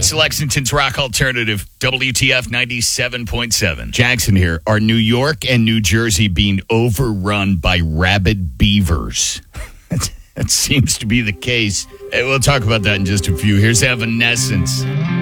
It's Lexington's Rock Alternative, WTF 97.7. Jackson here. Are New York and New Jersey being overrun by rabid beavers? That seems to be the case. We'll talk about that in just a few. Here's Evanescence.